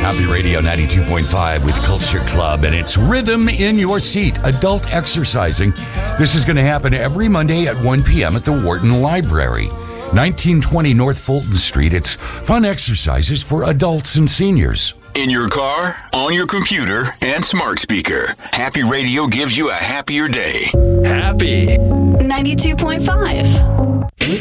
Happy Radio 92.5 with Culture Club, and it's Rhythm in Your Seat, adult exercising. This is going to happen every Monday at 1 p.m. at the Wharton Library, 1920 North Fulton Street. It's fun exercises for adults and seniors. In your car, on your computer, and smart speaker, Happy Radio gives you a happier day. Happy 92.5.